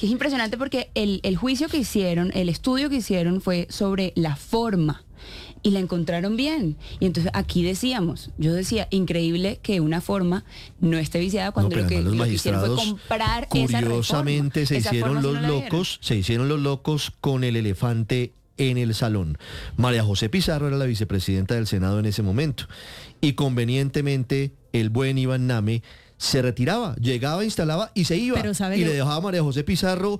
que es impresionante porque el juicio que hicieron, el estudio que hicieron fue sobre la forma. Y la encontraron bien. Y entonces aquí yo decía, increíble que una forma no esté viciada cuando lo que hicieron fue comprar esa reforma. Curiosamente se hicieron los locos con el elefante en el salón. María José Pizarro era la vicepresidenta del Senado en ese momento. Y convenientemente el buen Iván Name se retiraba, llegaba, instalaba y se iba. Y le dejaba a María José Pizarro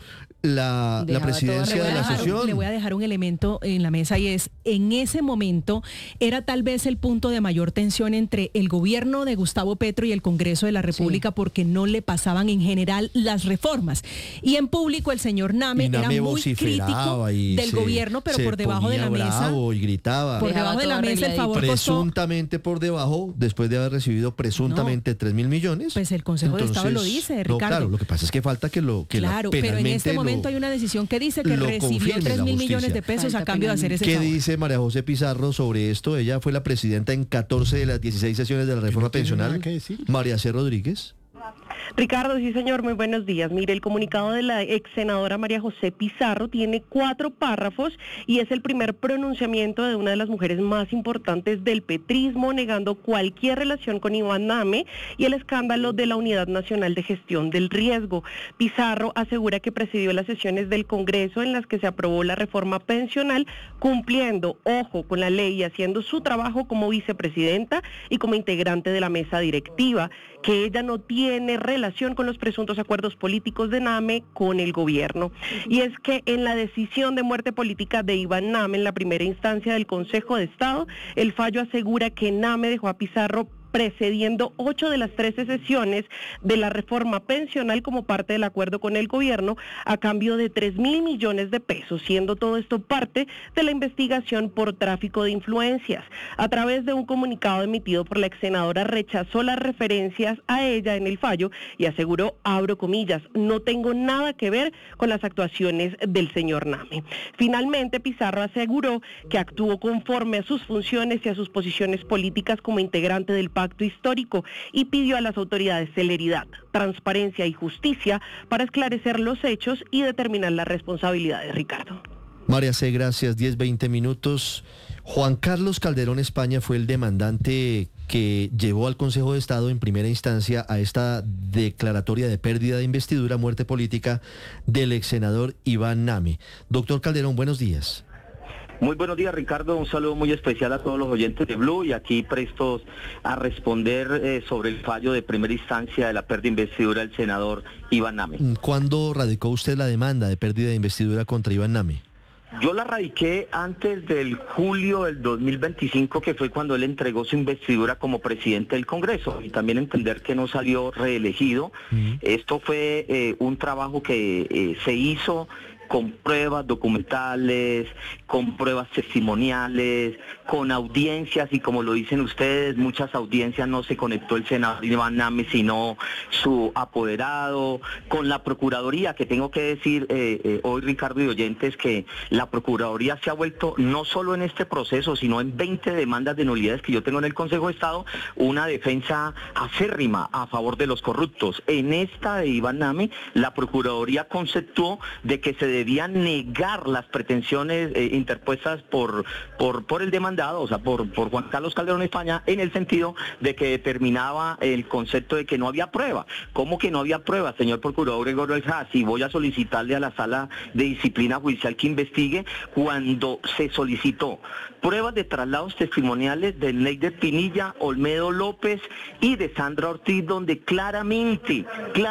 la presidencia de la sesión. Le voy a dejar un elemento en la mesa y es, en ese momento era tal vez el punto de mayor tensión entre el gobierno de Gustavo Petro y el Congreso de la República, porque no le pasaban en general las reformas. Y en público el señor Name era muy crítico del gobierno, pero por debajo de la mesa. Y gritaba. Por debajo de la mesa el favor presuntamente por debajo, después de haber recibido presuntamente 3.000 millones. Pues el Consejo de Estado lo dice, Ricardo. Claro, lo que pasa es que falta que claro, pero en este momento hay una decisión que dice que recibió 3.000 millones de pesos a cambio de hacer ese favor. ¿Qué dice María José Pizarro sobre esto? Ella fue la presidenta en 14 de las 16 sesiones de la reforma pensional. María C. Rodríguez. Ricardo, sí señor, muy buenos días. Mire, el comunicado de la ex senadora María José Pizarro tiene 4 párrafos y es el primer pronunciamiento de una de las mujeres más importantes del petrismo, negando cualquier relación con Iván Name y el escándalo de la Unidad Nacional de Gestión del Riesgo. Pizarro asegura que presidió las sesiones del Congreso en las que se aprobó la reforma pensional, cumpliendo, ojo, con la ley y haciendo su trabajo como vicepresidenta y como integrante de la mesa directiva, que ella no tiene relación con los presuntos acuerdos políticos de Name con el gobierno. Y es que en la decisión de muerte política de Iván Name en la primera instancia del Consejo de Estado, el fallo asegura que Name dejó a Pizarro precediendo 8 de las 13 sesiones de la reforma pensional como parte del acuerdo con el gobierno a cambio de 3.000 millones de pesos, siendo todo esto parte de la investigación por tráfico de influencias. A través de un comunicado emitido por la ex senadora, rechazó las referencias a ella en el fallo y aseguró, abro comillas, no tengo nada que ver con las actuaciones del señor Name. Finalmente, Pizarro aseguró que actuó conforme a sus funciones y a sus posiciones políticas como integrante del pacto histórico y pidió a las autoridades celeridad, transparencia y justicia para esclarecer los hechos y determinar las responsabilidades, Ricardo. María C., gracias. 10-20 minutos. Juan Carlos Calderón España fue el demandante que llevó al Consejo de Estado en primera instancia a esta declaratoria de pérdida de investidura, muerte política del ex senador Iván Name. Doctor Calderón, buenos días. Muy buenos días, Ricardo, un saludo muy especial a todos los oyentes de Blue y aquí prestos a responder sobre el fallo de primera instancia de la pérdida de investidura del senador Iván Name. ¿Cuándo radicó usted la demanda de pérdida de investidura contra Iván Name? Yo la radiqué antes del julio del 2025, que fue cuando él entregó su investidura como presidente del Congreso, y también entender que no salió reelegido. Esto fue un trabajo que se hizo con pruebas documentales, con pruebas testimoniales, con audiencias, y como lo dicen ustedes, muchas audiencias no se conectó el senador Iván Name, sino su apoderado, con la Procuraduría, que tengo que decir hoy, Ricardo y oyentes, que la Procuraduría se ha vuelto, no solo en este proceso, sino en 20 demandas de nulidades que yo tengo en el Consejo de Estado, una defensa acérrima a favor de los corruptos. En esta de Iván Name, la Procuraduría conceptuó de que se debían negar las pretensiones interpuestas por el demandado, o sea, por Juan Carlos Calderón España, en el sentido de que determinaba el concepto de que no había prueba. ¿Cómo que no había prueba, señor procurador Gregorio Alzada? Si voy a solicitarle a la Sala de Disciplina Judicial que investigue, cuando se solicitó pruebas de traslados testimoniales de Neider Pinilla, Olmedo López y de Sandra Ortiz, donde claramente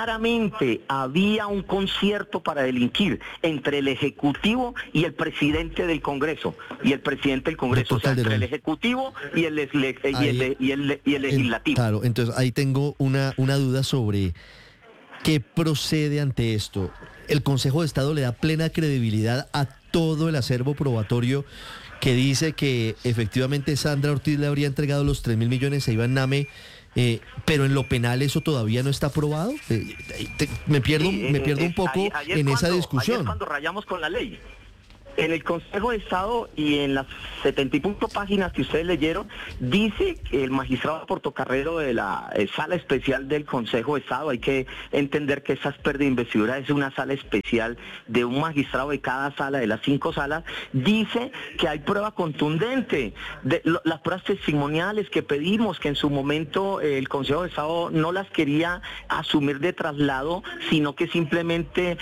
había un concierto para delinquir entre el Ejecutivo y el presidente del Congreso, o sea, entre el Ejecutivo y el Legislativo. Claro, entonces ahí tengo una duda sobre qué procede ante esto. El Consejo de Estado le da plena credibilidad a todo el acervo probatorio que dice que efectivamente Sandra Ortiz le habría entregado los 3.000 millones a Iván Name, pero en lo penal eso todavía no está aprobado. Me pierdo un poco en esa discusión. Ahí es cuando rayamos con la ley. En el Consejo de Estado y en las 70 y punto páginas que ustedes leyeron, dice que el magistrado Portocarrero de la sala especial del Consejo de Estado, hay que entender que esa pérdida de investidura es una sala especial de un magistrado de cada sala, de las 5 salas, dice que hay prueba contundente, las pruebas testimoniales que pedimos, que en su momento el Consejo de Estado no las quería asumir de traslado, sino que simplemente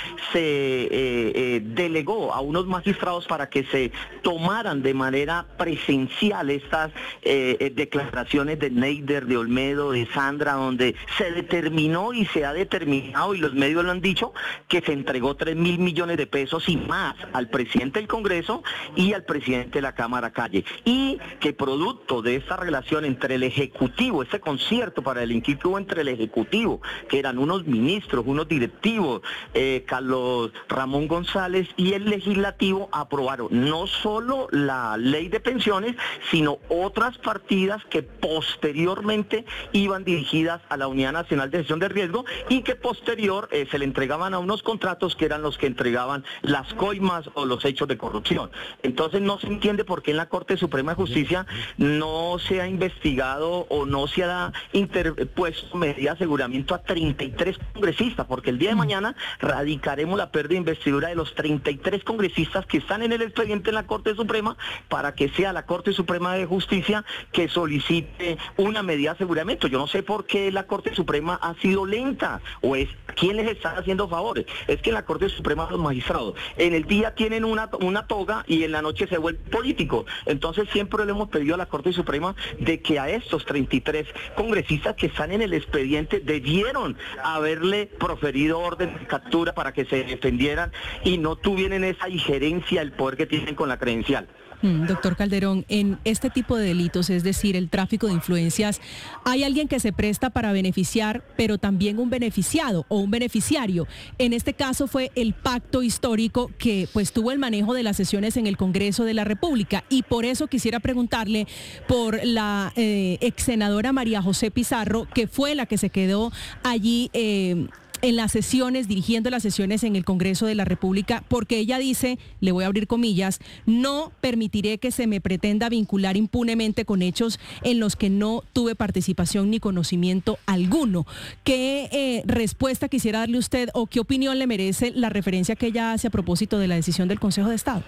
se delegó a unos magistrados para que se tomaran de manera presencial estas declaraciones de Neider, de Olmedo, de Sandra, donde se determinó y se ha determinado, y los medios lo han dicho, que se entregó 3.000 millones de pesos y más al presidente del Congreso y al presidente de la Cámara Calle, y que producto de esta relación entre el Ejecutivo, este concierto para delinquir que hubo entre el Ejecutivo, que eran unos ministros, unos directivos, Carlos Ramón González, y el Legislativo, aprobaron no solo la ley de pensiones, sino otras partidas que posteriormente iban dirigidas a la Unidad Nacional de Gestión de Riesgo y que posterior se le entregaban a unos contratos que eran los que entregaban las coimas o los hechos de corrupción. Entonces no se entiende por qué en la Corte Suprema de Justicia no se ha investigado o no se ha interpuesto medida de aseguramiento a 33 congresistas, porque el día de mañana radicaremos la pérdida de investidura de los 33 congresistas que están en el expediente en la Corte Suprema, para que sea la Corte Suprema de Justicia que solicite una medida de aseguramiento. Yo no sé por qué la Corte Suprema ha sido lenta, o es quién les está haciendo favores. Es que en la Corte Suprema los magistrados en el día tienen una toga y en la noche se vuelven políticos. Entonces siempre le hemos pedido a la Corte Suprema de que a estos 33 congresistas que están en el expediente debieron haberle proferido orden de captura para que se defendieran y no tuvieran esa injerencia, el poder que tienen con la credencial. Doctor Calderón, en este tipo de delitos, es decir, el tráfico de influencias, hay alguien que se presta para beneficiar, pero también un beneficiado o un beneficiario. En este caso fue el pacto histórico que pues tuvo el manejo de las sesiones en el Congreso de la República, y por eso quisiera preguntarle por la ex senadora María José Pizarro, que fue la que se quedó allí en las sesiones, dirigiendo las sesiones en el Congreso de la República, porque ella dice, le voy a abrir comillas, no permitiré que se me pretenda vincular impunemente con hechos en los que no tuve participación ni conocimiento alguno. ¿Qué respuesta quisiera darle usted o qué opinión le merece la referencia que ella hace a propósito de la decisión del Consejo de Estado?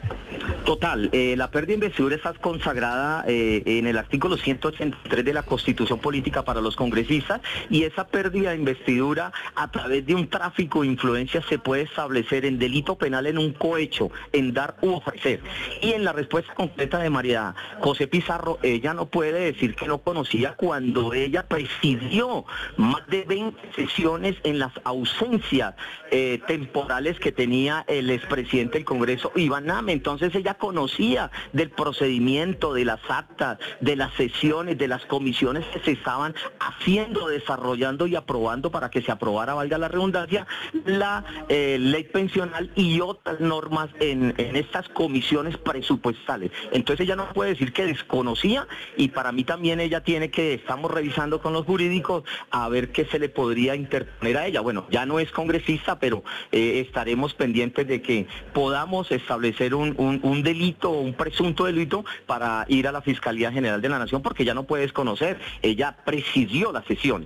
Total, la pérdida de investidura está consagrada en el artículo 183 de la Constitución Política para los congresistas, y esa pérdida de investidura a través de un tráfico de influencias se puede establecer en delito penal en un cohecho, en dar u ofrecer. Y en la respuesta completa de María José Pizarro, ella no puede decir que no conocía cuando ella presidió más de 20 sesiones en las ausencias temporales que tenía el expresidente del Congreso, Iván Name. Entonces ella conocía del procedimiento, de las actas, de las sesiones, de las comisiones que se estaban haciendo, desarrollando y aprobando para que se aprobara, valga la redundancia, la ley pensional y otras normas en estas comisiones presupuestales. Entonces ella no puede decir que desconocía, y para mí también ella tiene que, estamos revisando con los jurídicos a ver qué se le podría interponer a ella. Bueno, ya no es congresista, pero estaremos pendientes de que podamos establecer un delito, un presunto delito, para ir a la Fiscalía General de la Nación, porque ella no puede desconocer. Ella presidió la sesión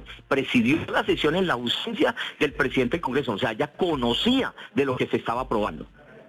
en la ausencia del presidente del Congreso, o sea, ella conocía de lo que se estaba aprobando.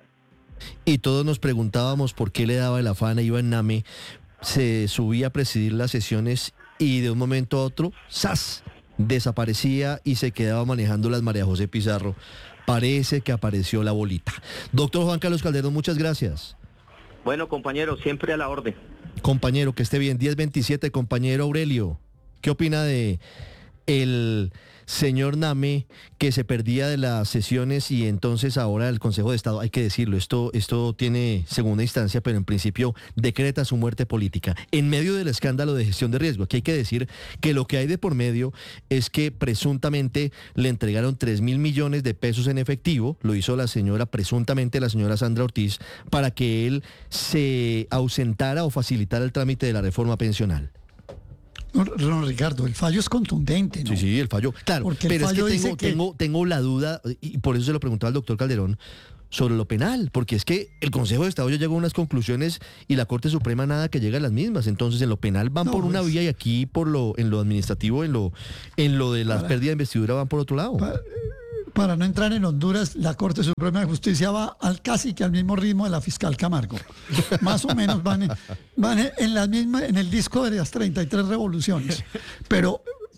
Y todos nos preguntábamos por qué le daba el afán a Iván Name, se subía a presidir las sesiones y de un momento a otro, ¡zas!, desaparecía y se quedaba manejando las María José Pizarro. Parece que apareció la bolita. Doctor Juan Carlos Calderón, muchas gracias. Bueno, compañero, siempre a la orden. Compañero, que esté bien. 10:27, compañero Aurelio. ¿Qué opina de el señor Name, que se perdía de las sesiones y entonces ahora el Consejo de Estado, hay que decirlo, esto tiene segunda instancia, pero en principio decreta su muerte política en medio del escándalo de gestión de riesgo? Aquí hay que decir que lo que hay de por medio es que presuntamente le entregaron 3.000 millones de pesos en efectivo, lo hizo presuntamente la señora Sandra Ortiz, para que él se ausentara o facilitara el trámite de la reforma pensional. No, Ricardo, el fallo es contundente, ¿no? Sí, el fallo. Claro, porque pero es que tengo la duda, y por eso se lo preguntaba al doctor Calderón, sobre lo penal, porque es que el Consejo de Estado ya llegó a unas conclusiones y la Corte Suprema nada que llega a las mismas. Entonces en lo penal van por una vía y aquí en lo administrativo, en lo de las pérdidas de investidura van por otro lado. Para no entrar en Honduras, la Corte Suprema de Justicia va casi que al mismo ritmo de la fiscal Camargo. Más o menos van en la misma, en el disco de las 33 revoluciones. Pero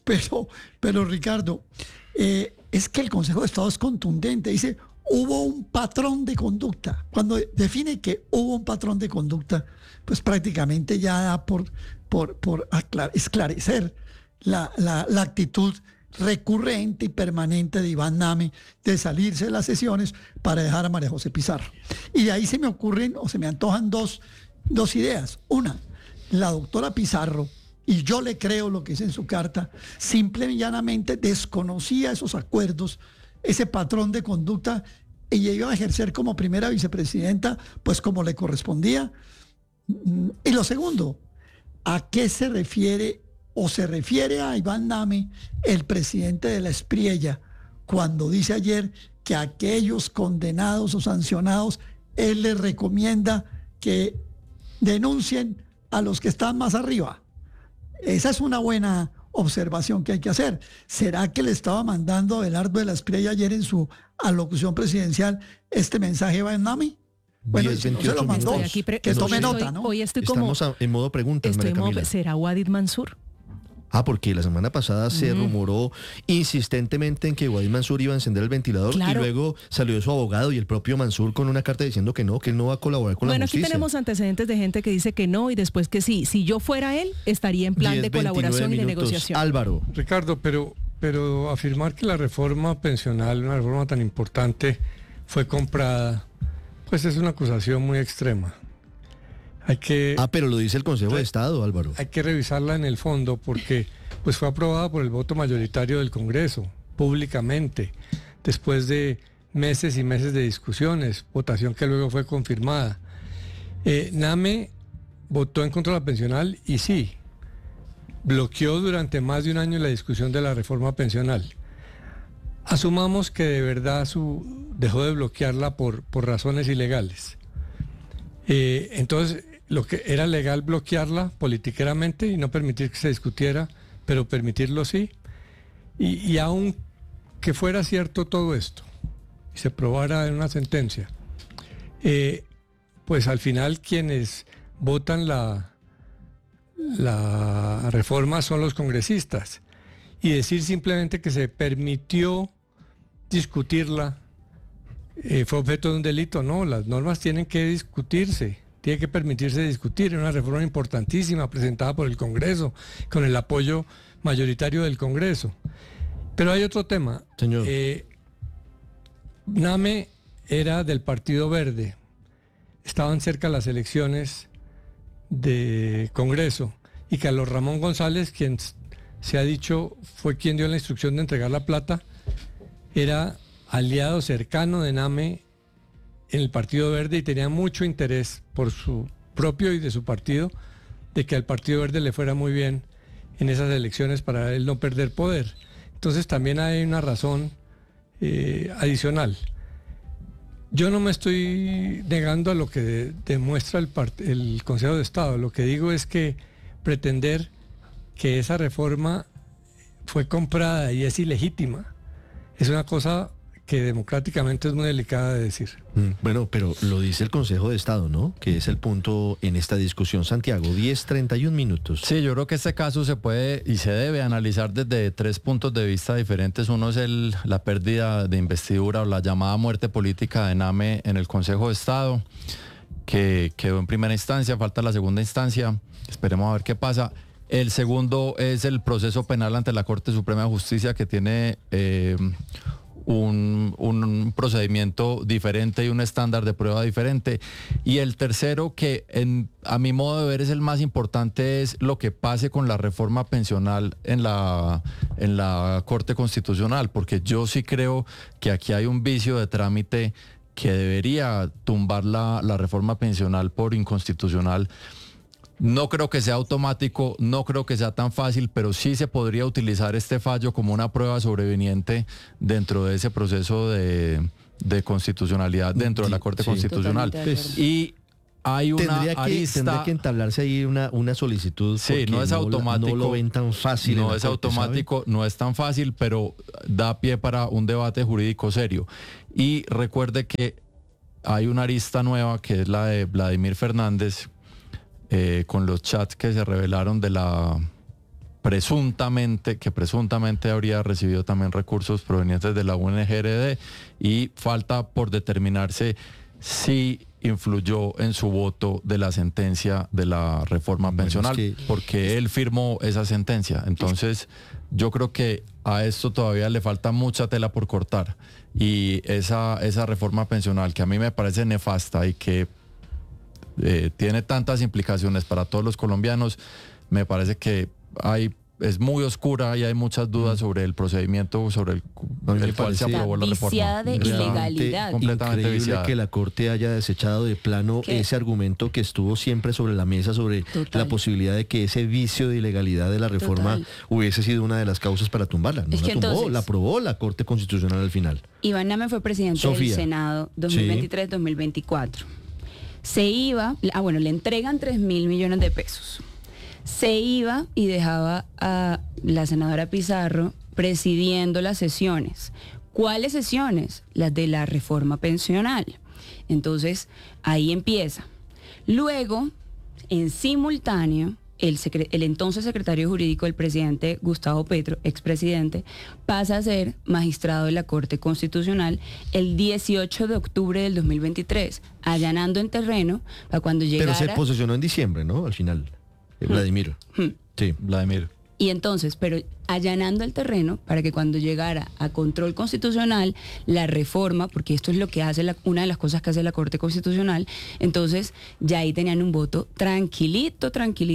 Ricardo, es que el Consejo de Estado es contundente. Dice, hubo un patrón de conducta. Cuando define que hubo un patrón de conducta, pues prácticamente ya da por esclarecer la actitud recurrente y permanente de Iván Name de salirse de las sesiones para dejar a María José Pizarro. Y de ahí se me ocurren o se me antojan dos ideas. Una, la doctora Pizarro, y yo le creo lo que dice en su carta, simple y llanamente desconocía esos acuerdos, ese patrón de conducta, y iba a ejercer como primera vicepresidenta, pues como le correspondía. Y lo segundo, ¿a qué se refiere o se refiere a Iván Name, el presidente de la Espriella, cuando dice ayer que a aquellos condenados o sancionados, él les recomienda que denuncien a los que están más arriba? Esa es una buena observación que hay que hacer. ¿Será que le estaba mandando a Abelardo de la Espriella ayer en su alocución presidencial este mensaje a Iván Name? Bueno, si no se lo mandó, que tome nota, ¿no? Hoy Estamos en modo preguntas, María Camila. ¿Será Wadid Mansur? Porque la semana pasada se rumoró insistentemente en que Wadid Mansur iba a encender el ventilador, claro. Y luego salió su abogado y el propio Mansur con una carta diciendo que él no va a colaborar con la justicia. Bueno, aquí tenemos antecedentes de gente que dice que no y después que sí. Si yo fuera él, estaría en plan de colaboración y de negociación. Álvaro. Ricardo, pero afirmar que la reforma pensional, una reforma tan importante, fue comprada, pues es una acusación muy extrema. Pero lo dice el Consejo de Estado, Álvaro. Hay que revisarla en el fondo porque pues fue aprobada por el voto mayoritario del Congreso, públicamente, después de meses y meses de discusiones, votación que luego fue confirmada. Name votó en contra de la pensional y sí, bloqueó durante más de un año la discusión de la reforma pensional. Asumamos que de verdad dejó de bloquearla por razones ilegales. Entonces, lo que era legal bloquearla politiqueramente y no permitir que se discutiera, pero permitirlo sí. Y aun que fuera cierto todo esto y se probara en una sentencia, pues al final quienes votan la reforma son los congresistas. Y decir simplemente que se permitió discutirla fue objeto de un delito. No, las normas tienen que discutirse, tiene que permitirse discutir. Es una reforma importantísima presentada por el Congreso, con el apoyo mayoritario del Congreso. Pero hay otro tema. Señor. Name era del Partido Verde. Estaban cerca las elecciones de Congreso y Carlos Ramón González, quien se ha dicho fue quien dio la instrucción de entregar la plata, era aliado cercano de Name en el Partido Verde y tenía mucho interés por su propio y de su partido de que al Partido Verde le fuera muy bien en esas elecciones para él no perder poder. Entonces también hay una razón adicional. Yo no me estoy negando a lo que demuestra el Consejo de Estado. Lo que digo es que pretender que esa reforma fue comprada y es ilegítima es una cosa que democráticamente es muy delicada de decir. Bueno, pero lo dice el Consejo de Estado, ¿no? Que es el punto en esta discusión. Santiago, 10:31 minutos. Sí, yo creo que este caso se puede y se debe analizar desde 3 puntos de vista diferentes. Uno es la pérdida de investidura o la llamada muerte política de Name en el Consejo de Estado, que quedó en primera instancia, falta la segunda instancia. Esperemos a ver qué pasa. El segundo es el proceso penal ante la Corte Suprema de Justicia, que tiene un procedimiento diferente y un estándar de prueba diferente. Y el tercero, que a mi modo de ver es el más importante, es lo que pase con la reforma pensional en la Corte Constitucional, porque yo sí creo que aquí hay un vicio de trámite que debería tumbar la reforma pensional por inconstitucional. No creo que sea automático, no creo que sea tan fácil, pero sí se podría utilizar este fallo como una prueba sobreviniente dentro de ese proceso de de constitucionalidad dentro de la Corte Constitucional. Y hay una tendría que entablarse ahí una solicitud. Sí, no es automático. No lo ven tan fácil. No es automático, ¿sabe? No es tan fácil, pero da pie para un debate jurídico serio. Y recuerde que hay una arista nueva que es la de Vladimir Fernández, con los chats que se revelaron de la presuntamente habría recibido también recursos provenientes de la UNGRD, y falta por determinarse si influyó en su voto de la sentencia de la reforma pensional, porque él firmó esa sentencia. Entonces, yo creo que a esto todavía le falta mucha tela por cortar, y esa reforma pensional, que a mí me parece nefasta y que tiene tantas implicaciones para todos los colombianos, me parece que es muy oscura y hay muchas dudas sobre el procedimiento sobre el cual se aprobó la reforma. Viciada de ilegalidad. Completamente increíble viciada. Que la Corte haya desechado de plano ese argumento que estuvo siempre sobre la mesa sobre la posibilidad de que ese vicio de ilegalidad de la reforma hubiese sido una de las causas para tumbarla. No la tumbó, la aprobó la Corte Constitucional al final. Iván Name fue presidente del Senado 2023-2024. Se iba, le entregan 3.000 millones de pesos. Se iba y dejaba a la senadora Pizarro presidiendo las sesiones. ¿Cuáles sesiones? Las de la reforma pensional. Entonces, ahí empieza. Luego, en simultáneo, el entonces secretario jurídico del presidente Gustavo Petro, expresidente, pasa a ser magistrado de la Corte Constitucional el 18 de octubre del 2023, allanando en terreno para cuando llegara... Pero se posesionó en diciembre, ¿no? Al final, Vladimir. Sí, Vladimir. Y entonces, pero allanando el terreno para que cuando llegara a control constitucional, la reforma, porque esto es lo que hace una de las cosas que hace la Corte Constitucional, entonces ya ahí tenían un voto tranquilito.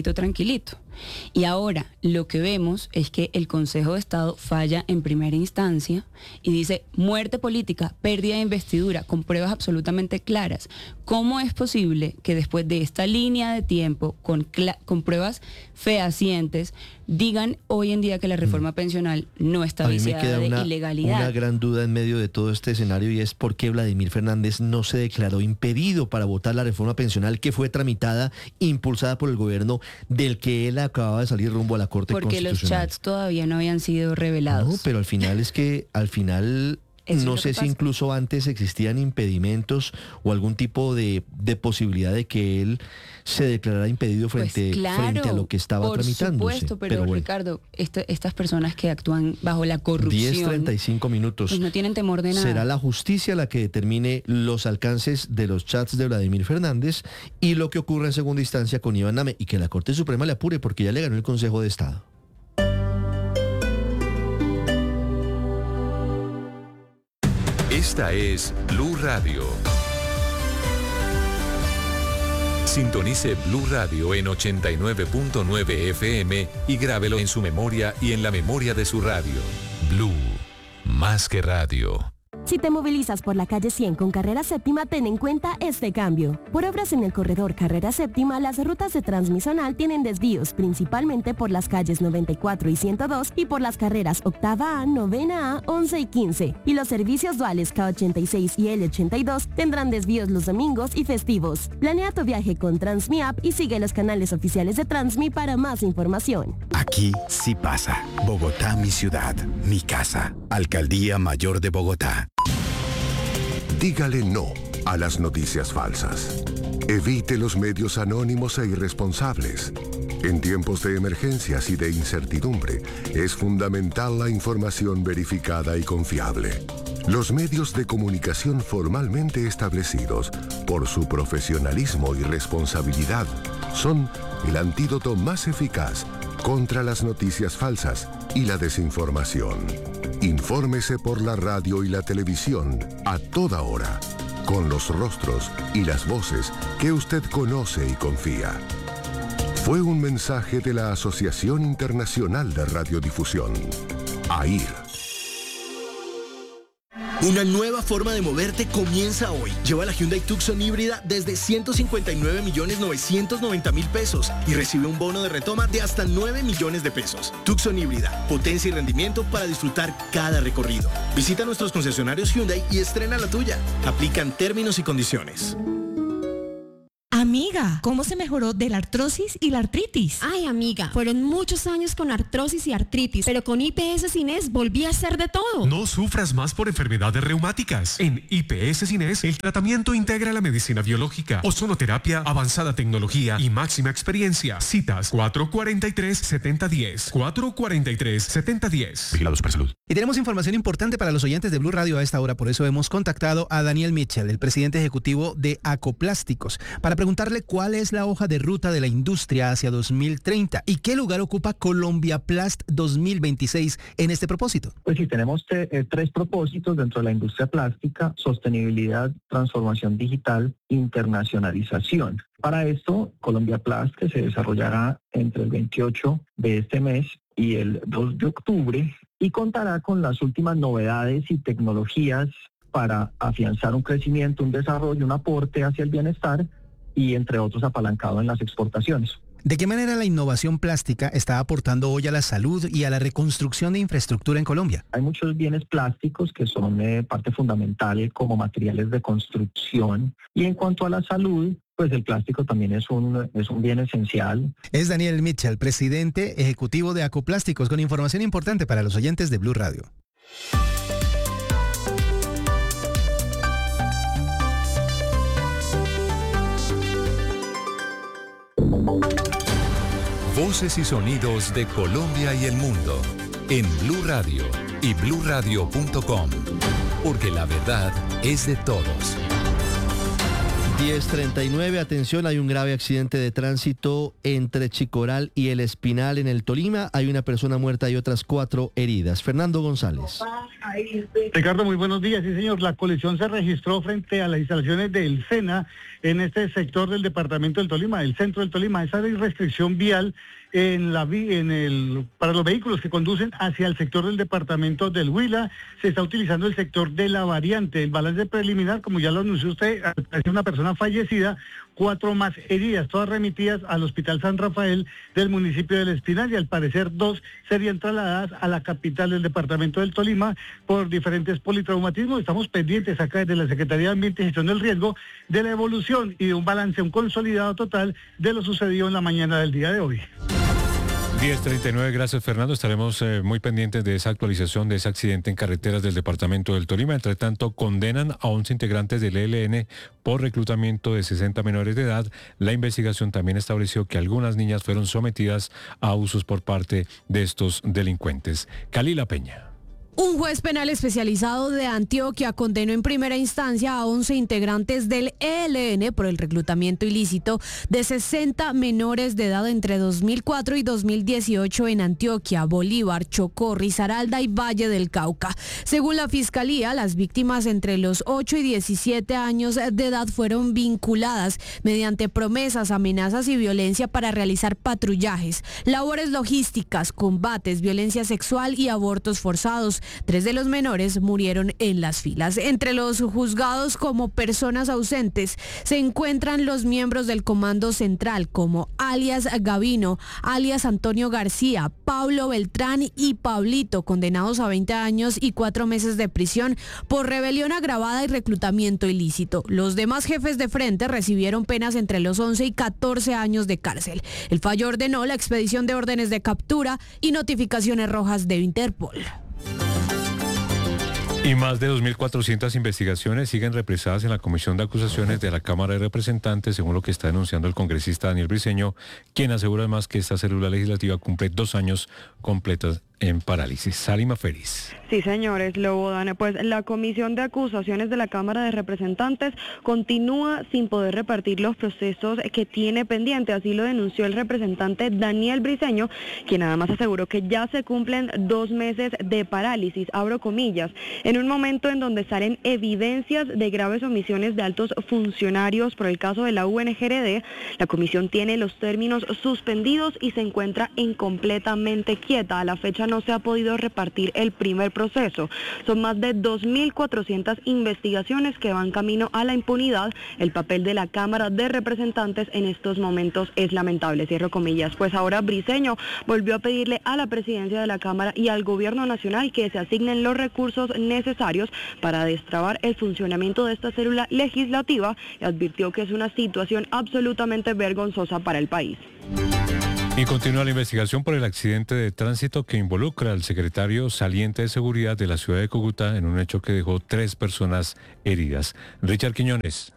Y ahora lo que vemos es que el Consejo de Estado falla en primera instancia y dice muerte política, pérdida de investidura, con pruebas absolutamente claras. ¿Cómo es posible que después de esta línea de tiempo, con pruebas fehacientes, digan hoy en día que la reforma pensional no está viciada de ilegalidad? Una gran duda en medio de todo este escenario, y es por qué Vladimir Fernández no se declaró impedido para votar la reforma pensional que fue tramitada, impulsada por el gobierno del que él acababa de salir rumbo a la Corte Constitucional. Porque los chats todavía no habían sido revelados. No, pero al final no sé si incluso antes existían impedimentos o algún tipo de posibilidad de que él se declarara impedido frente a lo que estaba tramitándose. Por supuesto, pero bueno, Ricardo, estas personas que actúan bajo la corrupción... 10:35 minutos. Pues no tienen temor de nada. Será la justicia la que determine los alcances de los chats de Vladimir Fernández y lo que ocurre en segunda instancia con Iván Name, y que la Corte Suprema le apure porque ya le ganó el Consejo de Estado. Esta es Blue Radio. Sintonice Blue Radio en 89.9 FM y grábelo en su memoria y en la memoria de su radio. Blue, más que radio. Si te movilizas por la calle 100 con Carrera Séptima, ten en cuenta este cambio. Por obras en el corredor Carrera Séptima, las rutas de Transmisional tienen desvíos, principalmente por las calles 94 y 102 y por las carreras Octava A, Novena A, 11 y 15. Y los servicios duales K86 y L82 tendrán desvíos los domingos y festivos. Planea tu viaje con Transmi App y sigue los canales oficiales de Transmi para más información. Aquí sí pasa. Bogotá, mi ciudad, mi casa. Alcaldía Mayor de Bogotá. Dígale no a las noticias falsas. Evite los medios anónimos e irresponsables. En tiempos de emergencias y de incertidumbre, es fundamental la información verificada y confiable. Los medios de comunicación formalmente establecidos, por su profesionalismo y responsabilidad, son el antídoto más eficaz contra las noticias falsas y la desinformación. Infórmese por la radio y la televisión a toda hora, con los rostros y las voces que usted conoce y confía. Fue un mensaje de la Asociación Internacional de Radiodifusión, AIR. Una nueva forma de moverte comienza hoy. Lleva la Hyundai Tucson híbrida desde 159.990.000 pesos y recibe un bono de retoma de hasta 9 millones de pesos. Tucson híbrida, potencia y rendimiento para disfrutar cada recorrido. Visita nuestros concesionarios Hyundai y estrena la tuya. Aplican términos y condiciones. Amiga, ¿cómo se mejoró de la artrosis y la artritis? Ay, amiga, fueron muchos años con artrosis y artritis, pero con IPS Cines volví a hacer de todo. No sufras más por enfermedades reumáticas. En IPS Cines, el tratamiento integra la medicina biológica, ozonoterapia, avanzada tecnología y máxima experiencia. Citas 443-7010. 443-7010. Vigilado Supersalud. Y tenemos información importante para los oyentes de Blue Radio a esta hora, por eso hemos contactado a Daniel Mitchell, el presidente ejecutivo de Acoplásticos, para preguntarle cuál es la hoja de ruta de la industria hacia 2030 y qué lugar ocupa Colombia Plast 2026 en este propósito. Pues sí, tenemos tres propósitos dentro de la industria plástica: sostenibilidad, transformación digital, internacionalización. Para esto, Colombia Plast, que se desarrollará entre el 28 de este mes y el 2 de octubre, y contará con las últimas novedades y tecnologías para afianzar un crecimiento, un desarrollo, un aporte hacia el bienestar y, entre otros, apalancado en las exportaciones. ¿De qué manera la innovación plástica está aportando hoy a la salud y a la reconstrucción de infraestructura en Colombia? Hay muchos bienes plásticos que son parte fundamental como materiales de construcción, y en cuanto a la salud, pues el plástico también es un bien esencial. Es Daniel Mitchell, presidente ejecutivo de Acoplásticos, con información importante para los oyentes de Blue Radio. Voces y sonidos de Colombia y el mundo en Blue Radio y bluradio.com, porque la verdad es de todos. 10:39, atención, hay un grave accidente de tránsito entre Chicoral y El Espinal en el Tolima. Hay una persona muerta y otras 4 heridas. Fernando González. Ricardo, muy buenos días. Sí, señor, la colisión se registró frente a las instalaciones del SENA en este sector del departamento del Tolima, del centro del Tolima. Esa restricción vial para los vehículos que conducen hacia el sector del departamento del Huila. Se está utilizando el sector de la variante. El balance preliminar, como ya lo anunció usted, es una persona fallecida, 4 más heridas, todas remitidas al Hospital San Rafael del municipio del Espinal, y al parecer 2 serían trasladadas a la capital del departamento del Tolima por diferentes politraumatismos. Estamos pendientes acá desde la Secretaría de Ambiente y Gestión del Riesgo de la evolución y de un balance, un consolidado total de lo sucedido en la mañana del día de hoy. 10:39, gracias Fernando. Estaremos muy pendientes de esa actualización de ese accidente en carreteras del departamento del Tolima. Entre tanto, condenan a 11 integrantes del ELN por reclutamiento de 60 menores de edad. La investigación también estableció que algunas niñas fueron sometidas a abusos por parte de estos delincuentes. Kalila Peña. Un juez penal especializado de Antioquia condenó en primera instancia a 11 integrantes del ELN por el reclutamiento ilícito de 60 menores de edad entre 2004 y 2018 en Antioquia, Bolívar, Chocó, Risaralda y Valle del Cauca. Según la Fiscalía, las víctimas entre los 8 y 17 años de edad fueron vinculadas mediante promesas, amenazas y violencia para realizar patrullajes, labores logísticas, combates, violencia sexual y abortos forzados. 3 de los menores murieron en las filas. Entre los juzgados como personas ausentes se encuentran los miembros del Comando Central como alias Gavino, alias Antonio García, Pablo Beltrán y Pablito, condenados a 20 años y 4 meses de prisión por rebelión agravada y reclutamiento ilícito. Los demás jefes de frente recibieron penas entre los 11 y 14 años de cárcel. El fallo ordenó la expedición de órdenes de captura y notificaciones rojas de Interpol. Y más de 2.400 investigaciones siguen represadas en la Comisión de Acusaciones de la Cámara de Representantes, según lo que está denunciando el congresista Daniel Briceño, quien asegura además que esta célula legislativa cumple 2 años completos en parálisis. Salima Félix. Sí, señores, Lobodan, pues la Comisión de Acusaciones de la Cámara de Representantes continúa sin poder repartir los procesos que tiene pendiente, así lo denunció el representante Daniel Briceño, quien además aseguró que ya se cumplen 2 meses de parálisis, abro comillas, en un momento en donde salen evidencias de graves omisiones de altos funcionarios por el caso de la UNGRD. La comisión tiene los términos suspendidos y se encuentra incompletamente quieta. A la fecha no se ha podido repartir el primer proceso. Son más de 2.400 investigaciones que van camino a la impunidad. El papel de la Cámara de Representantes en estos momentos es lamentable, cierro comillas. Pues ahora Briceño volvió a pedirle a la presidencia de la Cámara y al Gobierno Nacional que se asignen los recursos necesarios para destrabar el funcionamiento de esta célula legislativa y advirtió que es una situación absolutamente vergonzosa para el país. Y continúa la investigación por el accidente de tránsito que involucra al secretario saliente de Seguridad de la ciudad de Cúcuta en un hecho que dejó 3 personas heridas. Richard Quiñones.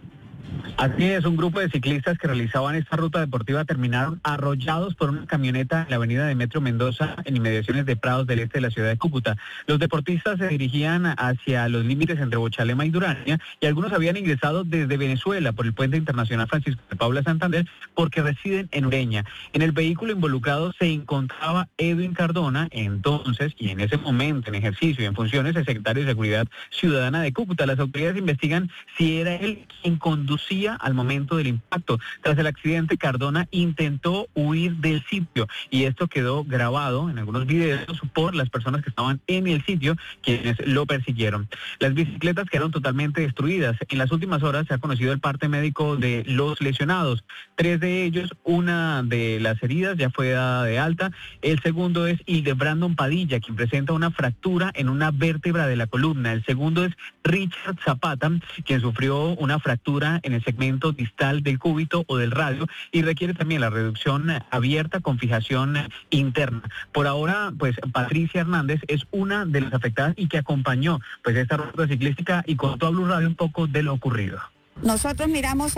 Así es, un grupo de ciclistas que realizaban esta ruta deportiva terminaron arrollados por una camioneta en la avenida de Metro Mendoza en inmediaciones de Prados del Este de la ciudad de Cúcuta. Los deportistas se dirigían hacia los límites entre Bochalema y Durania y algunos habían ingresado desde Venezuela por el puente internacional Francisco de Paula Santander porque residen en Ureña. En el vehículo involucrado se encontraba Edwin Cardona, entonces y en ese momento en ejercicio y en funciones el secretario de Seguridad Ciudadana de Cúcuta. Las autoridades investigan si era él quien conducía al momento del impacto. Tras el accidente, Cardona intentó huir del sitio y esto quedó grabado en algunos videos por las personas que estaban en el sitio, quienes lo persiguieron. Las bicicletas quedaron totalmente destruidas. En las últimas horas se ha conocido el parte médico de los lesionados. 3 de ellos, una de las heridas ya fue dada de alta. El segundo es Hildebrandon Padilla, quien presenta una fractura en una vértebra de la columna. El segundo es Richard Zapata, quien sufrió una fractura en el segmento distal del cúbito o del radio y requiere también la reducción abierta con fijación interna. Por ahora, pues Patricia Hernández es una de las afectadas y que acompañó pues esta ruta ciclística y contó a Blue Radio un poco de lo ocurrido. Nosotros miramos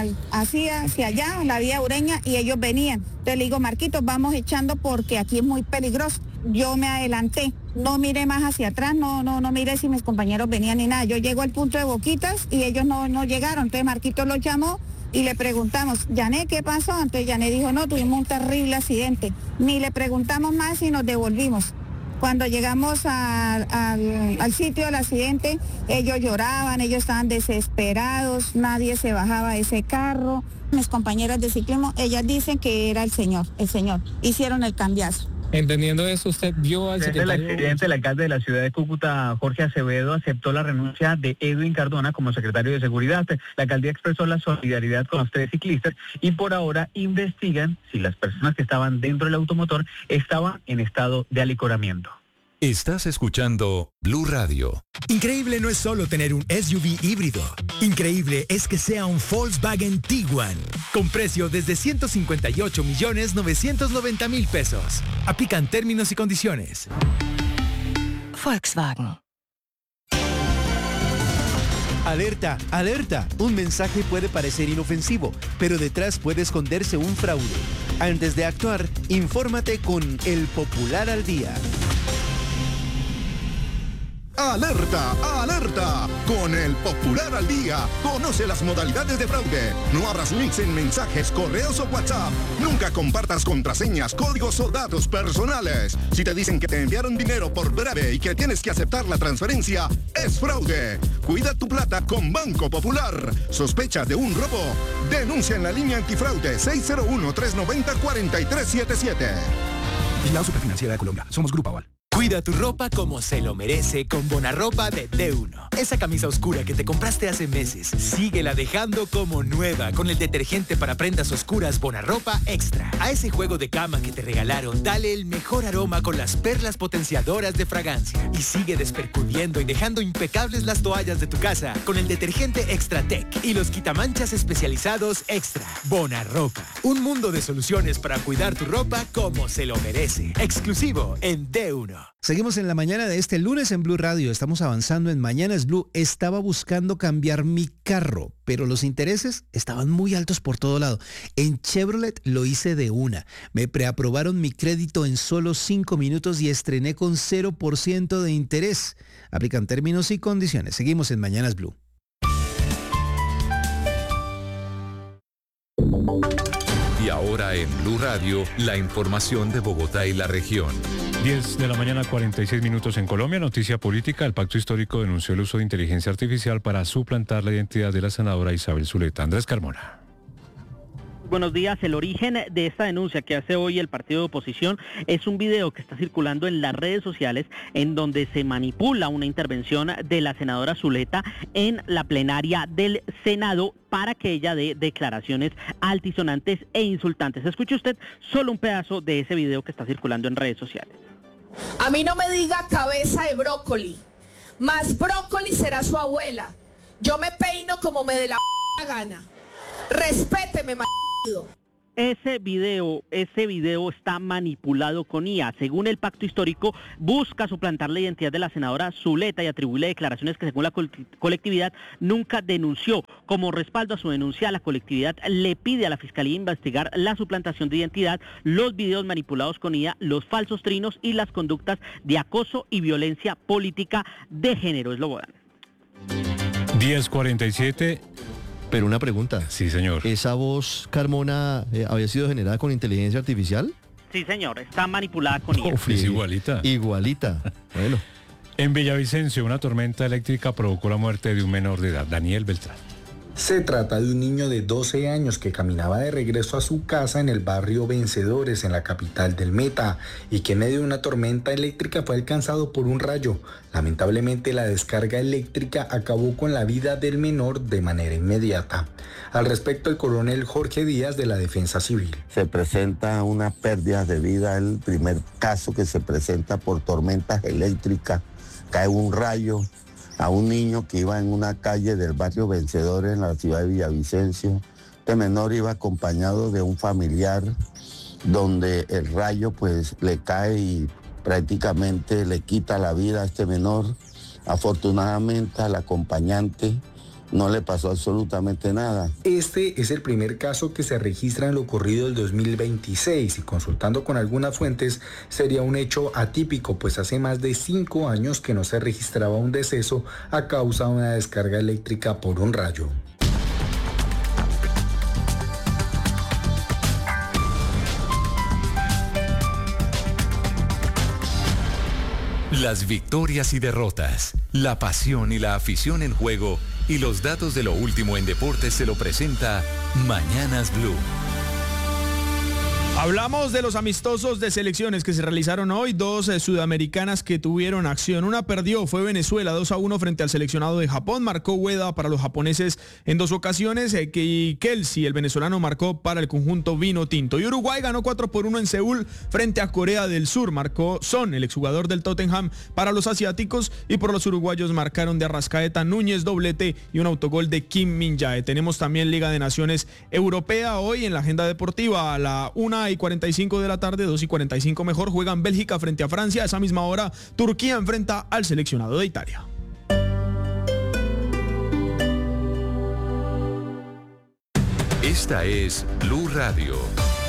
hacia allá, la vía Ureña, y ellos venían. Entonces le digo, Marquitos, vamos echando porque aquí es muy peligroso. Yo me adelanté, no miré más hacia atrás, no miré si mis compañeros venían ni nada. Yo llego al punto de Boquitas y ellos no llegaron. Entonces Marquitos los llamó y le preguntamos, Yané, ¿qué pasó? Entonces Yané dijo, no, tuvimos un terrible accidente. Ni le preguntamos más y nos devolvimos. Cuando llegamos al sitio del accidente, ellos lloraban, ellos estaban desesperados, nadie se bajaba de ese carro. Mis compañeras de ciclismo, ellas dicen que era el señor, hicieron el cambiazo. Entendiendo eso, usted vio al secretario... Desde el accidente, el alcalde de la ciudad de Cúcuta, Jorge Acevedo, aceptó la renuncia de Edwin Cardona como secretario de Seguridad. La alcaldía expresó la solidaridad con los 3 ciclistas y por ahora investigan si las personas que estaban dentro del automotor estaban en estado de alicoramiento. Estás escuchando Blue Radio. Increíble no es solo tener un SUV híbrido. Increíble es que sea un Volkswagen Tiguan. Con precio desde 158.990.000 pesos. Aplican términos y condiciones. Volkswagen. Alerta, alerta. Un mensaje puede parecer inofensivo, pero detrás puede esconderse un fraude. Antes de actuar, infórmate con El Popular al Día. ¡Alerta! ¡Alerta! Con El Popular al Día, conoce las modalidades de fraude. No abras links en mensajes, correos o WhatsApp. Nunca compartas contraseñas, códigos o datos personales. Si te dicen que te enviaron dinero por breve y que tienes que aceptar la transferencia, es fraude. Cuida tu plata con Banco Popular. ¿Sospecha de un robo? Denuncia en la línea antifraude 601-390-4377. Vigilado Superfinanciera de Colombia. Somos Grupo Aval. Cuida tu ropa como se lo merece con Bonarropa de D1. Esa camisa oscura que te compraste hace meses, síguela dejando como nueva con el detergente para prendas oscuras Bonarropa Extra. A ese juego de cama que te regalaron, dale el mejor aroma con las perlas potenciadoras de fragancia. Y sigue despercudiendo y dejando impecables las toallas de tu casa con el detergente Extra Tech y los quitamanchas especializados Extra. Bonarropa. Un mundo de soluciones para cuidar tu ropa como se lo merece. Exclusivo en D1. Seguimos en la mañana de este lunes en Blue Radio. Estamos avanzando en Mañanas Blue. Estaba buscando cambiar mi carro, pero los intereses estaban muy altos por todo lado. En Chevrolet lo hice de una. Me preaprobaron mi crédito en solo 5 minutos y estrené con 0% de interés. Aplican términos y condiciones. Seguimos en Mañanas Blue. Y ahora en Blue Radio, la información de Bogotá y la región. 10 de la mañana, 46 minutos en Colombia. Noticia política. El Pacto Histórico denunció el uso de inteligencia artificial para suplantar la identidad de la senadora Isabel Zuleta. Andrés Carmona. Buenos días. El origen de esta denuncia que hace hoy el partido de oposición es un video que está circulando en las redes sociales en donde se manipula una intervención de la senadora Zuleta en la plenaria del Senado para que ella dé declaraciones altisonantes e insultantes. Escuche usted solo un pedazo de ese video que está circulando en redes sociales. A mí no me diga cabeza de brócoli, más brócoli será su abuela. Yo me peino como me dé la gana. Respéteme, marido. Ese video está manipulado con IA. Según el pacto histórico, busca suplantar la identidad de la senadora Zuleta y atribuirle declaraciones que según la colectividad nunca denunció. Como respaldo a su denuncia, la colectividad le pide a la Fiscalía investigar la suplantación de identidad, los videos manipulados con IA, los falsos trinos y las conductas de acoso y violencia política de género. Es Lobodan. 10:47. Pero una pregunta. Sí, señor. ¿Esa voz, Carmona, había sido generada con inteligencia artificial? Sí, señor. Está manipulada con IA. Es igualita. Igualita. Bueno. En Villavicencio, una tormenta eléctrica provocó la muerte de un menor de edad, Daniel Beltrán. Se trata de un niño de 12 años que caminaba de regreso a su casa en el barrio Vencedores, en la capital del Meta, y que en medio de una tormenta eléctrica fue alcanzado por un rayo. Lamentablemente, la descarga eléctrica acabó con la vida del menor de manera inmediata. Al respecto, el coronel Jorge Díaz de la Defensa Civil. Se presenta una pérdida de vida, el primer caso que se presenta por tormentas eléctricas, cae un rayo a un niño que iba en una calle del barrio Vencedores en la ciudad de Villavicencio. Este menor iba acompañado de un familiar donde el rayo pues le cae y prácticamente le quita la vida a este menor. Afortunadamente al acompañante no le pasó absolutamente nada. Este es el primer caso que se registra en lo corrido del 2026 y consultando con algunas fuentes sería un hecho atípico, pues hace más de 5 años que no se registraba un deceso a causa de una descarga eléctrica por un rayo. Las victorias y derrotas, la pasión y la afición en juego y los datos de lo último en deportes se lo presenta Mañanas Blue. Hablamos de los amistosos de selecciones que se realizaron hoy, 2 sudamericanas que tuvieron acción. Una perdió, fue Venezuela, 2-1 frente al seleccionado de Japón. Marcó Ueda para los japoneses en 2 ocasiones, y Kelsey, el venezolano, marcó para el conjunto vino tinto. Y Uruguay ganó 4-1 en Seúl frente a Corea del Sur. Marcó Son, el exjugador del Tottenham, para los asiáticos, y por los uruguayos marcaron de Arrascaeta, Núñez, doblete y un autogol de Kim Min-jae. Tenemos también Liga de Naciones Europea hoy en la agenda deportiva a la 1:45 de la tarde, 2:45 mejor, juegan Bélgica frente a Francia. A esa misma hora, Turquía enfrenta al seleccionado de Italia. Esta es Blue Radio.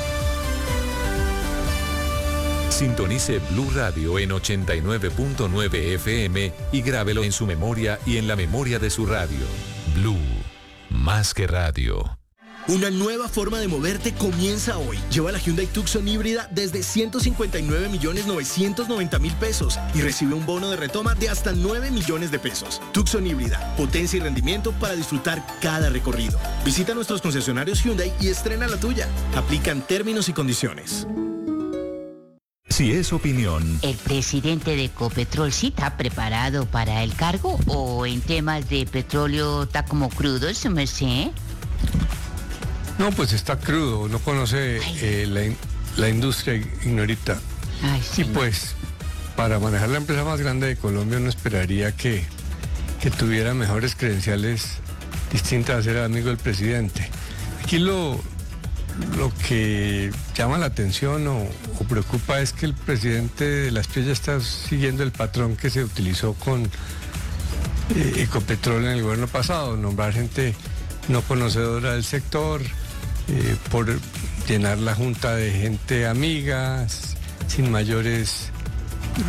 Sintonice Blue Radio en 89.9 FM y grábelo en su memoria y en la memoria de su radio. Blue, más que radio. Una nueva forma de moverte comienza hoy. Lleva la Hyundai Tucson híbrida desde 159.990.000 pesos y recibe un bono de retoma de hasta 9 millones de pesos. Tucson híbrida, potencia y rendimiento para disfrutar cada recorrido. Visita nuestros concesionarios Hyundai y estrena la tuya. Aplican términos y condiciones. Si es opinión. ¿El presidente de Ecopetrol sí está preparado para el cargo o en temas de petróleo está como crudo, su merced? No, pues está crudo, no conoce la industria, ignorita. Ay, sí. Y pues, para manejar la empresa más grande de Colombia, uno esperaría que tuviera mejores credenciales distintas a ser amigo del presidente. Aquí lo que llama la atención o preocupa es que el presidente de Las Piedras está siguiendo el patrón que se utilizó con Ecopetrol en el gobierno pasado, nombrar gente no conocedora del sector, por llenar la junta de gente amiga, sin mayores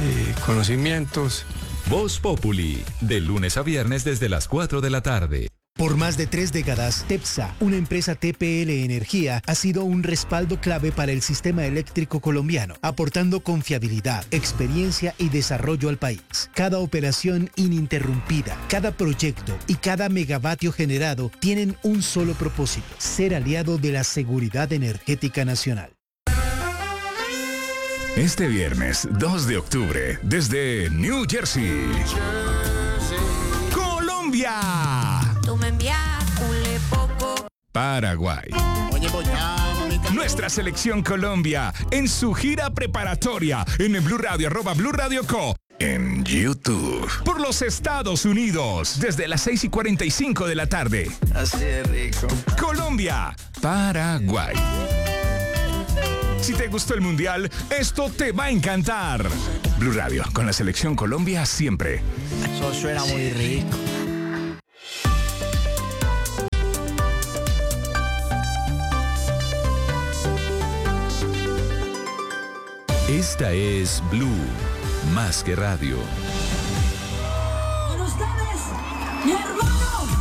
conocimientos. Voz Populi, de lunes a viernes desde las 4 de la tarde. Por más de 3 décadas, TEPSA, una empresa TPL Energía, ha sido un respaldo clave para el sistema eléctrico colombiano, aportando confiabilidad, experiencia y desarrollo al país. Cada operación ininterrumpida, cada proyecto y cada megavatio generado tienen un solo propósito: ser aliado de la seguridad energética nacional. Este viernes 2 de octubre, desde New Jersey, Colombia. Tú me enviaste poco. Paraguay. Nuestra selección Colombia en su gira preparatoria en el Blue Radio, @Blue Radio Co. En YouTube. Por los Estados Unidos, desde las 6:45 de la tarde. Así de rico. Colombia, Paraguay. Si te gustó el Mundial, esto te va a encantar. Blue Radio, con la selección Colombia siempre. Eso suena muy rico. Esta es Blue, más que radio. Con ustedes, mi hermano.